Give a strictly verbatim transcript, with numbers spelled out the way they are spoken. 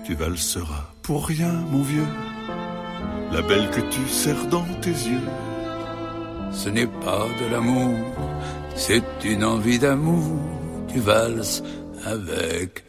tu valseras pour rien, mon vieux, la belle que tu serres dans tes yeux. Ce n'est pas de l'amour, c'est une envie d'amour, tu valses avec